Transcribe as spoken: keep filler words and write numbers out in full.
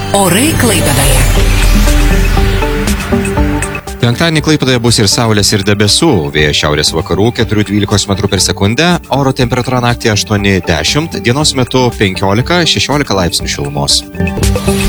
Orai Klaipėdoje. Penktadienį Klaipėdoje bus ir saulės, ir debesų. Vėjas šiaurės vakarų keturi dvylika metrų per sekundę, oro temperatūra naktį aštuoni dešimt, dienos metu penkiolika šešiolika laipsnių šilumos.